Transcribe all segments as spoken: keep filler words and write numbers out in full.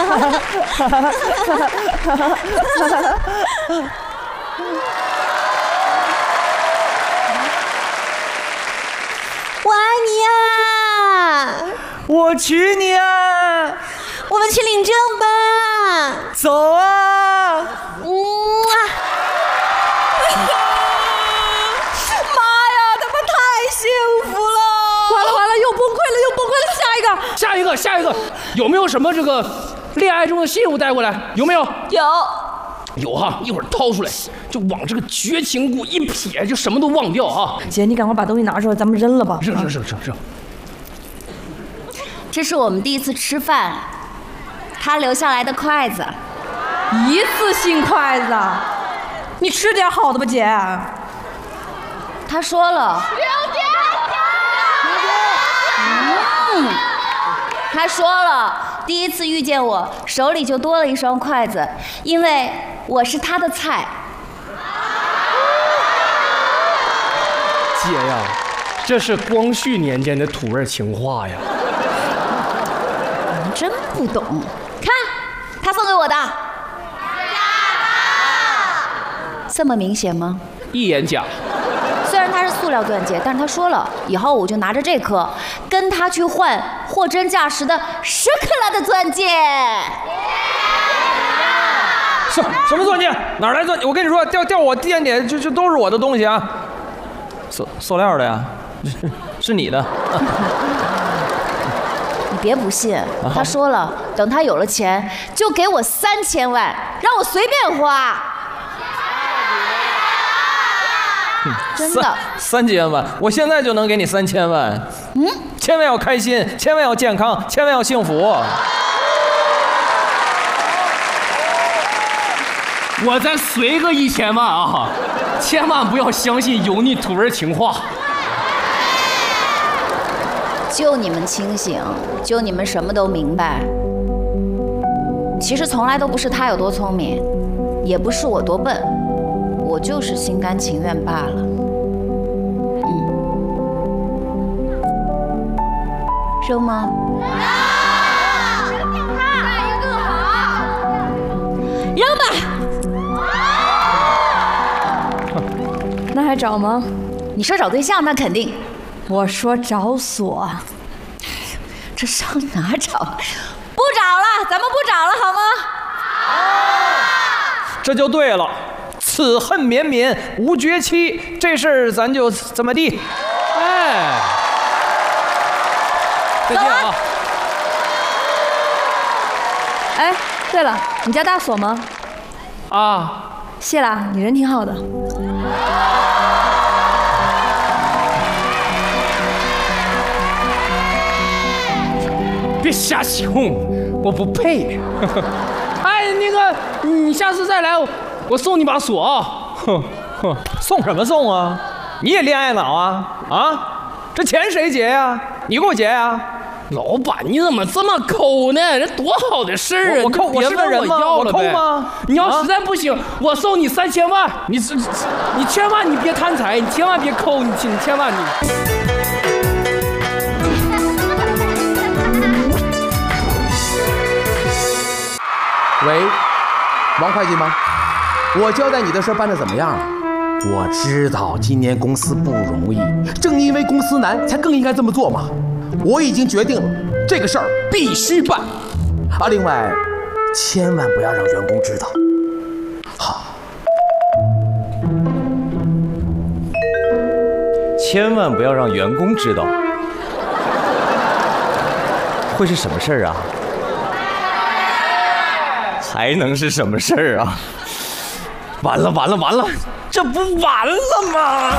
我爱你呀！ 我娶你啊！ 我们去领证吧！ 走啊！ 嗯啊！妈呀，他们太幸福了！ 完了完了，又崩溃了，又崩溃了！下一个， 下一个，下一个，有没有什么这个恋爱中的信物带过来？有没有？ 有。 有哈，一会儿掏出来，就往这个绝情谷一撇，就什么都忘掉啊！ 姐，你赶快把东西拿出来，咱们扔了吧。 扔扔扔扔扔。 这是我们第一次吃饭，他留下来的筷子。 一次性筷子，你吃点好的吧，姐。 他说了。嗯，他说了。第一次遇见我，手里就多了一双筷子，因为我是他的菜。 姐呀，这是光绪年间的土味情话呀！ 你们真不懂，看，他送给我的，这么明显吗？ 一眼假。 虽然它是塑料钻戒，但是他说了，以后我就拿着这颗，跟他去换货真价实的十克拉的钻戒。 什什么钻戒？哪来钻戒？我跟你说，掉掉我店里就就都是我的东西啊。塑塑料的呀，是是你的。 你别不信，他说了，等他有了钱，就给我三千万，让我随便花。真的， 三千万，我现在就能给你三千万。嗯，千万要开心，千万要健康，千万要幸福。 我再随个一千万啊！千万不要相信油腻土味情话。 就你们清醒，就你们什么都明白。其实从来都不是他有多聪明，也不是我多笨。我就是心甘情愿罢了。嗯，扔吗？扔吧。 那还找吗？ 你说找对象，那肯定。 我说找锁。 这上哪找？不找了，咱们不找了，好吗？ 这就对了。此恨绵绵无绝期，这事儿咱就怎么地？哎，再见啊！ 哎，对了，你家大锁吗？ 啊， 谢了，你人挺好的。 别瞎起哄，我不配。哎，那个，你下次再来。我送你把锁啊！ 哼哼，送什么送啊？你也恋爱脑啊？啊，这钱谁结呀？你给我结呀？ 老板，你怎么这么抠呢？这多好的事儿啊！ 我抠，我是个人吗？我抠吗？ 你要实在不行，啊、我送你三千万。你你千万你别贪财，你千万别抠，你你千万你。 喂，王会计吗？我交代你的事办得怎么样了？我知道今年公司不容易，正因为公司难，才更应该这么做嘛。我已经决定了，这个事儿必须办。啊，另外，千万不要让员工知道。好， 千万不要让员工知道。会是什么事儿啊？还能是什么事儿啊？完了完了完了，这不完了吗？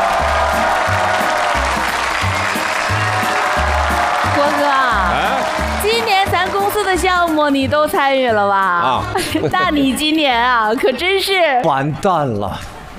郭哥，哎，今年咱公司的项目你都参与了吧？啊，那你今年啊，可真是完蛋了。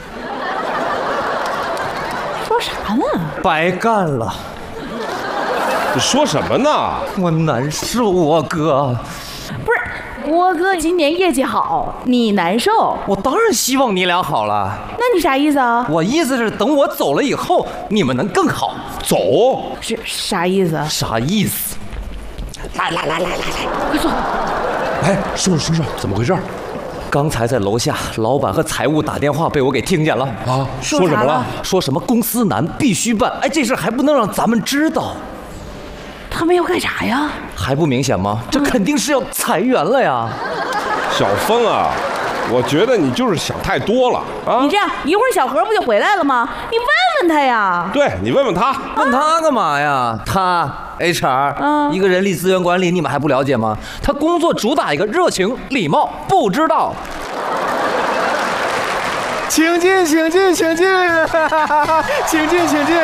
说啥呢？ 白干了。 你说什么呢？ 我难受啊，哥。 不是。郭哥今年业绩好，你难受？ 我当然希望你俩好了。 那你啥意思啊？ 我意思是等我走了以后，你们能更好。 走？ 是啥意思？ 啥意思？ 来来来来来来，快坐。 哎，说说说说，怎么回事？ 刚才在楼下，老板和财务打电话被我给听见了啊！ 说什么了？ 说什么公司难必须办，哎，这事还不能让咱们知道。 他们要干啥呀？ 还不明显吗？这肯定是要裁员了呀！ 小峰啊，我觉得你就是想太多了啊！ 你这样一会儿小何不就回来了吗？你问问他呀。 对，你问问他， 问他干嘛呀？他 H R， 嗯， 一个人力资源管理，你们还不了解吗？他工作主打一个热情、礼貌，不知道。 请进，请进，请进，请进，请进。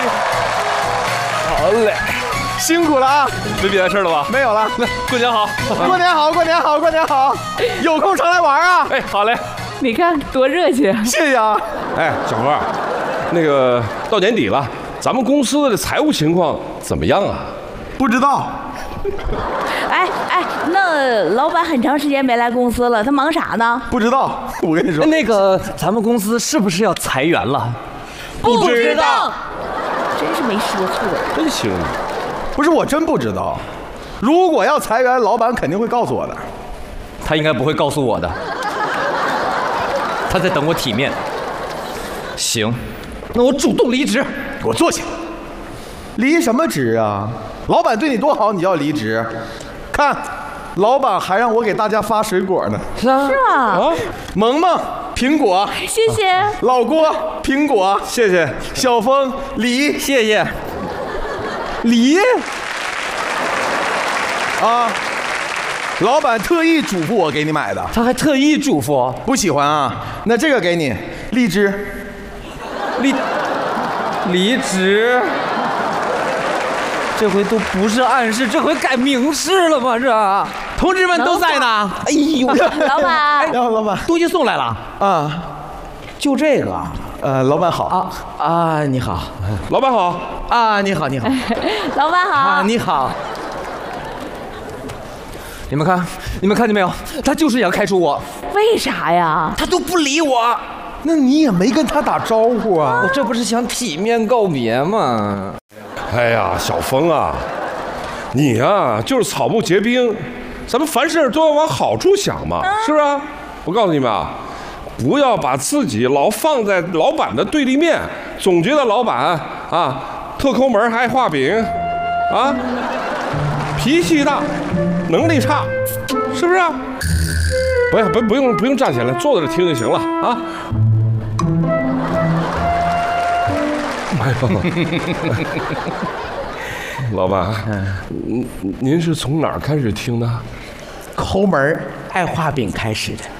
好嘞， 辛苦了啊！ 没别的事了吧？ 没有了。 过年好， 过年好，过年好，过年好！有空常来玩啊！ 哎，好嘞， 你看多热情。 谢谢啊！ 哎，小何，那个到年底了，咱们公司的财务情况怎么样啊？ 不知道。 哎哎，那老板很长时间没来公司了，他忙啥呢？ 不知道。我跟你说， 那个咱们公司是不是要裁员了？ 不知道。真是没说错。 真行。 不是我真不知道。如果要裁员，老板肯定会告诉我的。 他应该不会告诉我的。他在等我体面。行，那我主动离职。 给我坐下。离什么职啊？老板对你多好，你要离职？看，老板还让我给大家发水果呢。 是啊。 是吗？ 啊， 萌萌苹果， 谢谢。 老郭苹果， 谢谢。 小峰梨， 谢谢。 梨啊，老板特意嘱咐我给你买的。 他还特意嘱咐。 不喜欢啊？那这个给你，荔枝。 离离职。这回都不是暗示，这回改明示了吗？这同志们都在呢。哎呦， 老板， 然后老板东西送来了啊， 就这个。 呃，老板好啊啊，你好， 老板好啊，你好，你好， 老板好啊，你好。你们看，你们看见没有？他就是要开除我。 为啥呀？ 他都不理我。 那你也没跟他打招呼啊？ 我这不是想体面告别吗？ 哎呀，小峰啊，你呀、啊、就是草木皆兵，咱们凡事都要往好处想嘛，是不是啊？我告诉你们啊，不要把自己老放在老板的对立面，总觉得老板啊特抠门，还爱画饼，啊，脾气大，能力差，是不是啊？不要不不用不用站起来，坐在这听就行了啊。哎呦，老板，您您是从哪儿开始听的？ 抠门爱画饼开始的。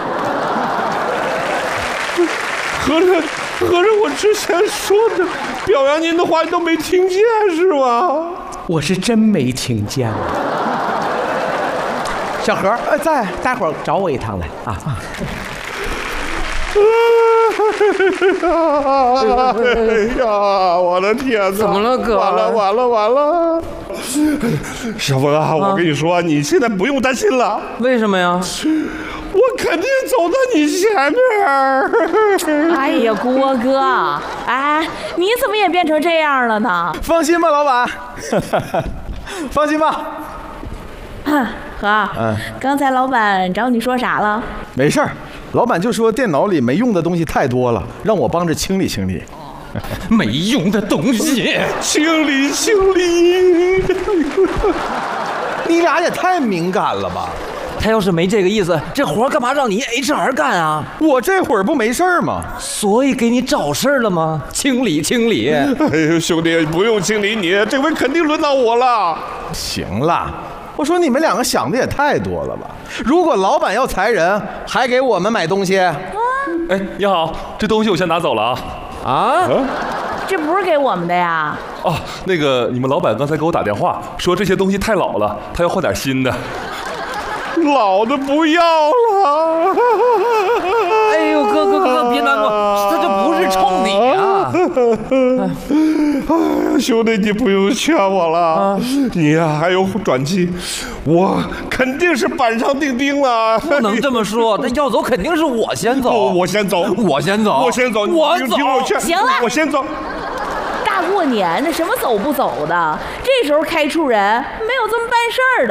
合着合着我之前说的表扬您的话你都没听见是吗？ 我是真没听见。小何，呃，在，待会儿找我一趟来啊。 哎呀，我的天哪！ 怎么了，哥？ 完了完了完了！小峰啊，我跟你说，你现在不用担心了。 为什么呀？ 我肯定走到你前面。 哎呀，郭哥，哎，你怎么也变成这样了呢？ 放心吧，老板，放心吧。 何，嗯，刚才老板找你说啥了？ 没事儿，老板就说电脑里没用的东西太多了，让我帮着清理清理。 没用的东西， 清理清理。 你俩也太敏感了吧？ 他要是没这个意思，这活干嘛让你 H R 干啊？ 我这会儿不没事儿吗？ 所以给你找事儿了吗？清理清理。 哎呦，兄弟，不用清理你，这回肯定轮到我了。 行了，我说你们两个想的也太多了吧？如果老板要裁人，还给我们买东西？ 哎，你好，这东西我先拿走了啊。 啊？ 这不是给我们的呀？ 哦，那个你们老板刚才给我打电话，说这些东西太老了，他要换点新的。 老的不要了。 哎呦，哥哥哥哥，别难过，他这不是冲你啊！ 哎呀，兄弟，你不用劝我了，啊、你呀、啊、还有转机，我肯定是板上钉钉了。 不能这么说，这要走肯定是我先走。 我我先走， 我先走， 我先走， 我走。 听我劝， 行了， 我先走。 大过年的，什么走不走的？这时候开除人，没有这么办事儿的。